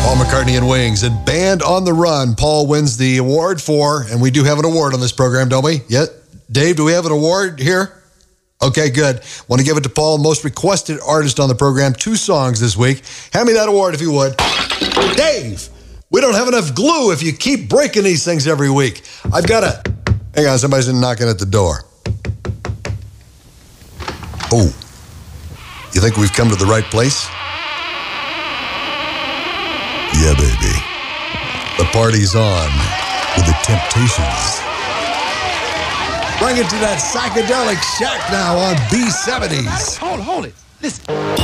Paul McCartney and Wings and Band on the Run. Paul wins the award for, and we do have an award on this program, don't we? Yeah. Dave, do we have an award here? Okay, good. Want to give it to Paul, most requested artist on the program. 2 songs this week. Hand me that award if you would. Dave, we don't have enough glue if you keep breaking these things every week. I've got to... Hang on, somebody's knocking at the door. Oh. You think we've come to the right place? Yeah, baby. The party's on with the Temptations. Bring it to that psychedelic shack now on B70s. Hold it. Listen.